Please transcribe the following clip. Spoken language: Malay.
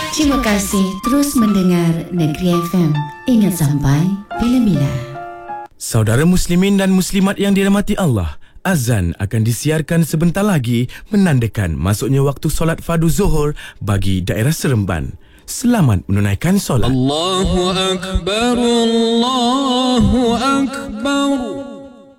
Terima kasih terus mendengar Negeri FM. Ingat sampai bila-bila. Saudara muslimin dan muslimat yang dirahmati Allah, azan akan disiarkan sebentar lagi menandakan masuknya waktu solat fardu Zuhur bagi daerah Seremban. Selamat menunaikan solat. Allahu Akbar, Allahu Akbar.